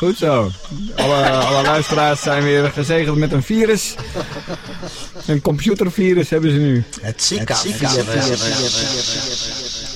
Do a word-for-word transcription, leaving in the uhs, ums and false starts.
Goed zo. Alle, alle luisteraars zijn weer gezegend met een virus. Een computervirus hebben ze nu. Het Zika-virus.